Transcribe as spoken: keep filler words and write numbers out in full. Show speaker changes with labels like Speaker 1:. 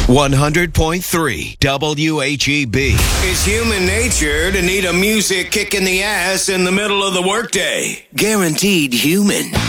Speaker 1: one hundred point three W H E B.
Speaker 2: It's human nature to need a music kick in the ass in the middle of the workday. Guaranteed human.